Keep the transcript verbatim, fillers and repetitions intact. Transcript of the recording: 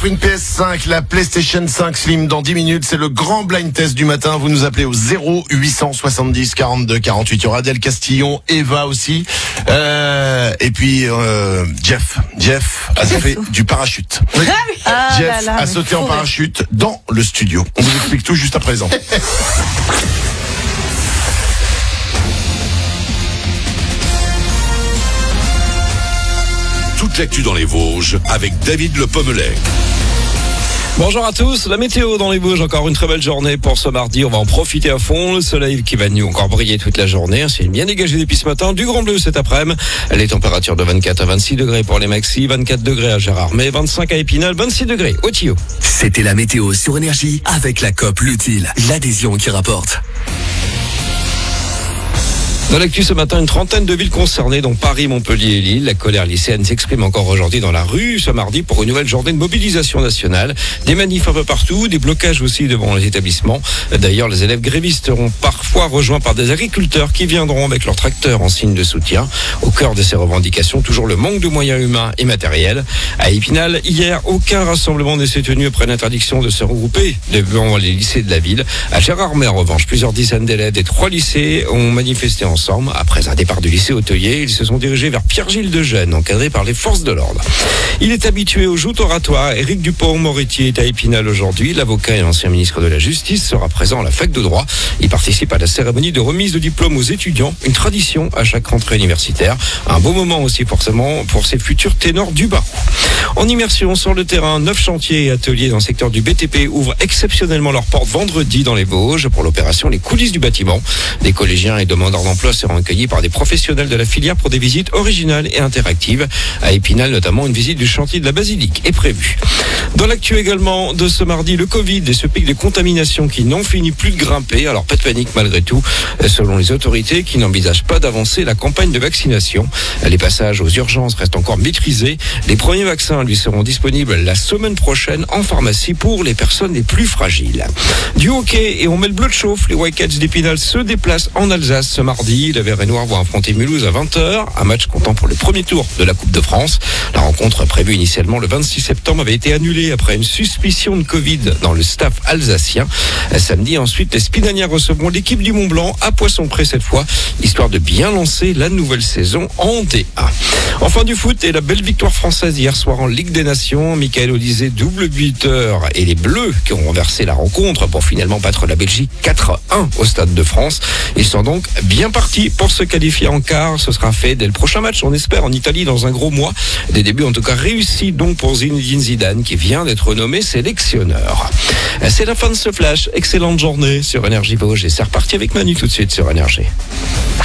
offre une P S cinq, la PlayStation cinq Slim dans dix minutes. C'est le grand blind test du matin. Vous nous appelez au zéro huit cent soixante-dix quarante-deux quarante-huit. Il y aura Adèle Castillon, Eva aussi. Euh, et puis euh, Jeff. Jeff a fait du parachute. Oui. Ah Jeff là là, a sauté en fou, parachute dans le studio. On vous explique tout juste à présent. Toute l'actu dans les Vosges avec David Le Pommelet. Bonjour à tous, la météo dans les Vosges, encore une très belle journée pour ce mardi, on va en profiter à fond, le soleil qui va nous encore briller toute la journée, un ciel bien dégagé depuis ce matin, du grand bleu cet après-midi, les températures de vingt-quatre à vingt-six degrés pour les maxis, vingt-quatre degrés à Gérardmer, vingt-cinq à Épinal, vingt-six degrés au Tillot. C'était la météo sur Énergie avec la C O P L'Utile, l'adhésion qui rapporte. Dans l'actu ce matin, une trentaine de villes concernées, dont Paris, Montpellier et Lille. La colère lycéenne s'exprime encore aujourd'hui dans la rue ce mardi pour une nouvelle journée de mobilisation nationale. Des manifs un peu partout, des blocages aussi devant les établissements. D'ailleurs, les élèves grévistes seront parfois rejoints par des agriculteurs qui viendront avec leurs tracteurs en signe de soutien. Au cœur de ces revendications, toujours le manque de moyens humains et matériels. À Épinal, hier, aucun rassemblement ne s'est tenu après l'interdiction de se regrouper devant les lycées de la ville. À Gérardmer, en revanche, plusieurs dizaines d'élèves des trois lycées ont manifesté en ensemble. Après un départ du lycée Hôtelier, ils se sont dirigés vers Pierre-Gilles de Gênes, encadré par les forces de l'ordre. Il est habitué aux joutes oratoires. Éric Dupond-Moretti est à Épinal aujourd'hui. L'avocat et ancien ministre de la Justice sera présent à la fac de droit. Il participe à la cérémonie de remise de diplôme aux étudiants, une tradition à chaque rentrée universitaire. Un beau moment aussi forcément pour ces futurs ténors du barreau. En immersion sur le terrain, neuf chantiers et ateliers dans le secteur du B T P ouvrent exceptionnellement leurs portes vendredi dans les Vosges pour l'opération Les coulisses du bâtiment. Des collégiens et demandeurs d'emploi seront accueillis par des professionnels de la filière pour des visites originales et interactives. À Épinal, notamment, une visite du chantier de la basilique est prévue. Dans l'actu également de ce mardi, le Covid et ce pic de contamination qui n'en finit plus de grimper. Alors pas de panique malgré tout, selon les autorités qui n'envisagent pas d'avancer la campagne de vaccination. Les passages aux urgences restent encore maîtrisés. Les premiers vaccins lui seront disponibles la semaine prochaine en pharmacie pour les personnes les plus fragiles. Du hockey et on met le bleu de chauffe. Les Wildcats d'Épinal se déplacent en Alsace ce mardi. Les Verts et Noirs vont affronter Mulhouse à vingt heures, un match comptant pour le premier tour de la Coupe de France. La rencontre prévue initialement le vingt-six septembre avait été annulée après une suspicion de Covid dans le staff alsacien. Samedi, ensuite, les Spinaniens recevront l'équipe du Mont-Blanc à Poisson-Près cette fois, histoire de bien lancer la nouvelle saison en D un. Enfin du foot et la belle victoire française hier soir en Ligue des Nations. Michael Olysée, double buteur, et les Bleus qui ont renversé la rencontre pour finalement battre la Belgique quatre à un au Stade de France. Ils sont donc bien partis pour se qualifier en quart. Ce sera fait dès le prochain match, on espère, en Italie dans un gros mois. Des débuts en tout cas réussis donc pour Zinedine Zidane qui vient d'être nommé sélectionneur. C'est la fin de ce flash. Excellente journée sur Énergie Vosges et c'est reparti avec Manu tout de suite sur Énergie.